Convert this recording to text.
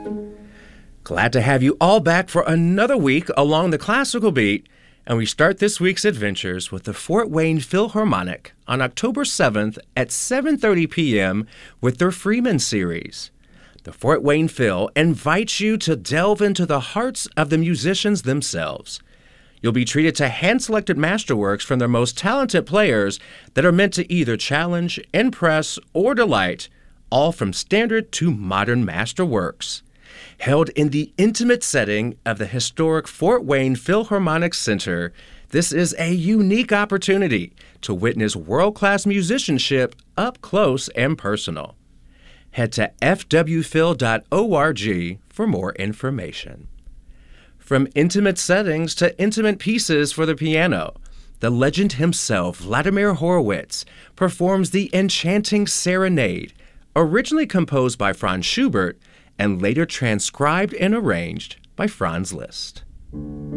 Glad to have you all back for another week along the classical beat, and we start this week's adventures with the Fort Wayne Philharmonic on October 7th at 7:30 p.m. with their Freeman series. The Fort Wayne Phil invites you to delve into the hearts of the musicians themselves. You'll be treated to hand-selected masterworks from their most talented players that are meant to either challenge, impress, or delight, all from standard to modern masterworks. Held in the intimate setting of the historic Fort Wayne Philharmonic Center, this is a unique opportunity to witness world-class musicianship up close and personal. Head to fwphil.org for more information. From intimate settings to intimate pieces for the piano, the legend himself, Vladimir Horowitz, performs the enchanting Serenade, originally composed by Franz Schubert and later transcribed and arranged by Franz Liszt.